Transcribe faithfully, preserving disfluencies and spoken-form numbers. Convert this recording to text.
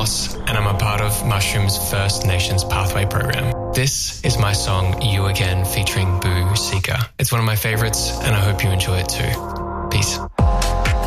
Moss, and I'm a part of Mushroom's First Nations Pathway program. This is my song, You Again, featuring Boo Seeker. It's one of my favorites, and I hope you enjoy it too. Peace.